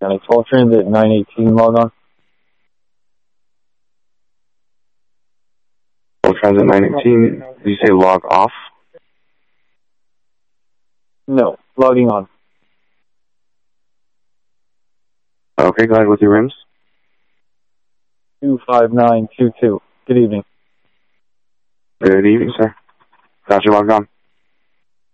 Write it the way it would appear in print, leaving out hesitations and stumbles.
Can I call transit 918 log on? Call transit 918. Did you say log off? No, logging on. Okay, go ahead with your rims. 25922. Good evening. Good evening, sir. Got you logged on.